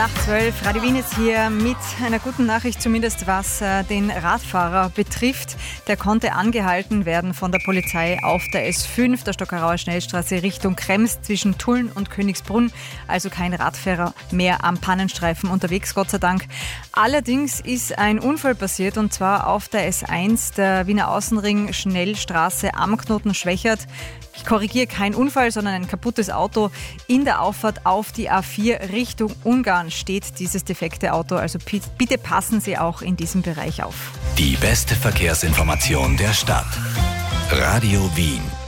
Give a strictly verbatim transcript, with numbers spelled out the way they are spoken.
Nach zwölf, Radio Wien ist hier mit einer guten Nachricht, zumindest was äh, den Radfahrer betrifft. Der konnte angehalten werden von der Polizei auf der S fünf, der Stockerauer Schnellstraße Richtung Krems zwischen Tulln und Königsbrunn. Also kein Radfahrer mehr am Pannenstreifen unterwegs, Gott sei Dank. Allerdings ist ein Unfall passiert, und zwar auf der S eins, der Wiener Außenring Schnellstraße am Knoten Schwächert. Ich korrigiere, kein Unfall, sondern ein kaputtes Auto. In der Auffahrt auf die A vier Richtung Ungarn steht dieses defekte Auto. Also bitte passen Sie auch in diesem Bereich auf. Die beste Verkehrsinformation der Stadt. Radio Wien.